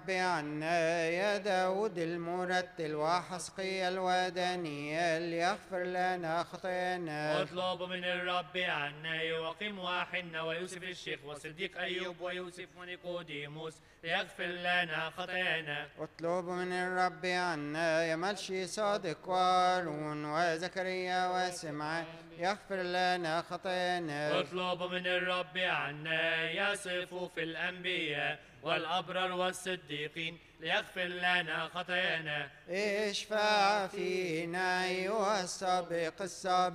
عنا يا داود المرتل وحسقي الوداني ليغفر لنا خطايانا. اطلب من الرب عنا يقيم واحنا ويوسف الشيخ وصديق أيوب ويوسف ونيقوديموس ليغفر لنا خطايانا. اطلب من الرب عنا يا ملشي صادق وارون وزكريا وسمعان يغفر لنا خطايانا. اطلب من الرب عنا يا صفوف الأنبياء والأبرار والصديقين ليغفر لنا خطايانا. اشفع فينا أيها السابق السابق